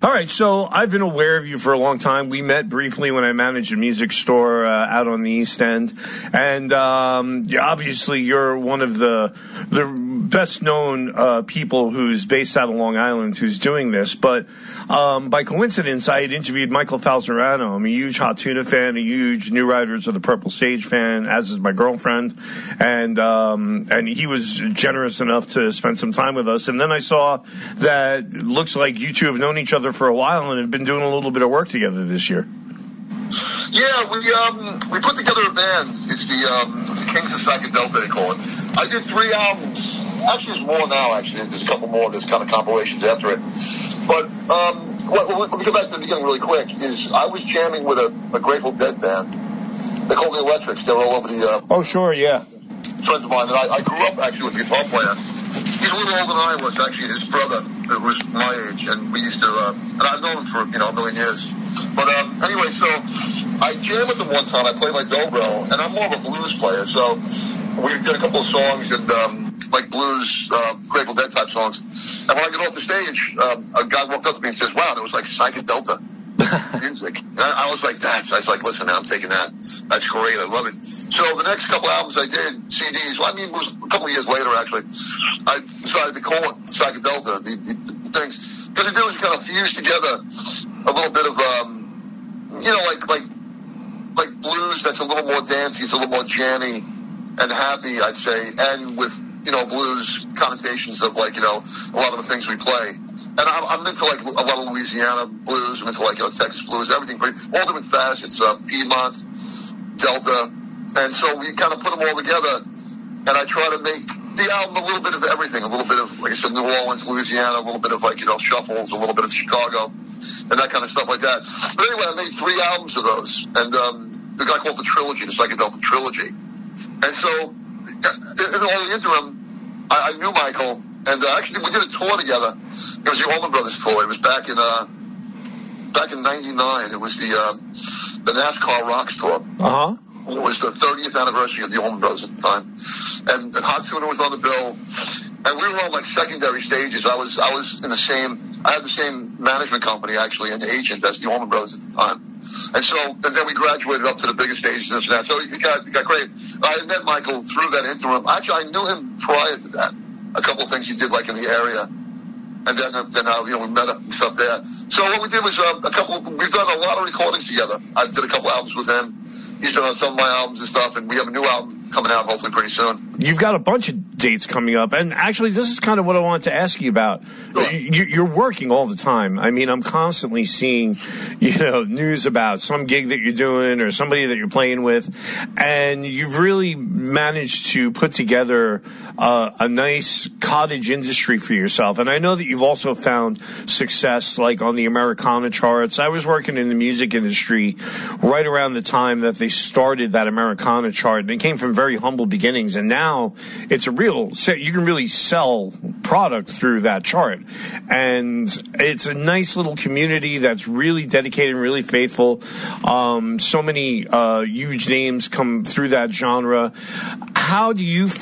All right, so I've been aware of you for a long time. We met briefly when I managed a music store out on the East End, and obviously you're one of the best-known people who's based out of Long Island who's doing this. But by coincidence, I had interviewed Michael Falzerano. I'm a huge Hot Tuna fan, a huge New Riders of the Purple Sage fan, as is my girlfriend, and he was generous enough to spend some time with us. And then I saw that it looks like you two have known each other for a while and have been doing a little bit of work together this year. Yeah, we put together a band. It's the Kings of Psychedelta, they call it. I did 3 albums. Actually, there's more now, actually. There's a couple more. There's kind of compilations after it. But let me go back to the beginning really quick. I was jamming with a Grateful Dead band. They're called the Electrics. They're all over the... Oh, sure, yeah. Friends of mine. And I grew up, actually, with a guitar player. He's a little older than I was, actually. His brother was my age, and we used to... and I've known him for, a million years. But anyway, so I jammed with him one time. I played like dobro, and I'm more of a blues player. So we did a couple of songs and like blues, Grateful Dead type songs. And when I get off the stage, a guy walked up to me and says, "Wow, it was like Psychedelta music." And I was like, I was like, listen, I'm taking that. That's great. I love it. So the next couple albums I did, CDs. Well, I mean, it was a couple of years later, actually. I decided to call it Psychedelta, the things. Because it was kind of fused together a little bit of, like blues that's a little more dancey, it's a little more jammy and happy, I'd say, and with, blues connotations of like, a lot of the things we play. And I'm into like a lot of Louisiana blues, I'm into like, Texas blues, everything, all different facets, Piedmont, Delta. And so we kind of put them all together, and I try to make the album a little bit of everything, a little bit of, like I said, New Orleans, Louisiana, a little bit of like, shuffles, a little bit of Chicago, and that kind of stuff like that. But anyway, I made 3 albums of those, and the guy called the Trilogy, the Psychedelta Trilogy. And so, in all the interim, I knew Michael, and actually we did a tour together. It was the Allman Brothers tour. It was back in '99. It was the NASCAR Rocks tour. Uh-huh. It was the 30th anniversary of the Allman Brothers at the time, and Hot Tuna was on the bill, and we were on like secondary stages. I was in the same. I had the same management company actually, and agent as the Allman Brothers at the time. And then we graduated up to the biggest stages and this and that. So it got great. I had met Michael through that interim. Actually, I knew him prior to that. A couple of things he did like in the area. And then we met up and stuff there. So what we did was we've done a lot of recordings together. I did a couple albums with him. He's been on some of my albums and stuff, and we have a new album coming out hopefully pretty soon. You've got a bunch of dates coming up, and actually this is kind of what I wanted to ask you about. Sure. You're working all the time. I mean, I'm constantly seeing, news about some gig that you're doing or somebody that you're playing with, and you've really managed to put together a nice cottage industry for yourself. And I know that you've also found success like on the Americana charts. I was working in the music industry right around the time that they started that Americana chart, and it came from very humble beginnings, and now it's a real, you can really sell product through that chart, and it's a nice little community that's really dedicated and really faithful. So many huge names come through that genre. How do you